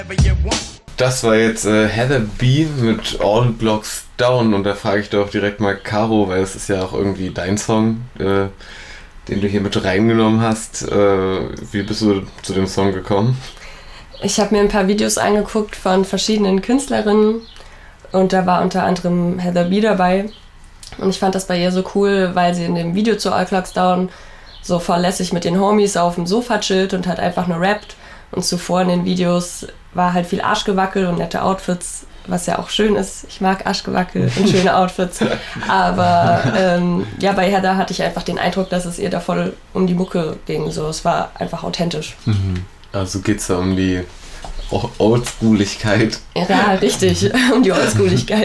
Das war jetzt Heather B. mit All Blocks Down und da frage ich doch direkt mal Caro, weil es ist ja auch irgendwie dein Song, den du hier mit reingenommen hast. Wie bist du zu dem Song gekommen? Ich habe mir ein paar Videos angeguckt von verschiedenen Künstlerinnen und da war unter anderem Heather B. dabei und ich fand das bei ihr so cool, weil sie in dem Video zu All Blocks Down so voll lässig mit den Homies auf dem Sofa chillt und halt einfach nur rappt. Und zuvor in den Videos war halt viel Arschgewackel und nette Outfits, was ja auch schön ist. Ich mag Arschgewackel und schöne Outfits. Aber ja, bei Heather hatte ich einfach den Eindruck, dass es ihr da voll um die Mucke ging. So, es war einfach authentisch. Also geht's da um die Oldschooligkeit? Ja, richtig, um die Oldschooligkeit.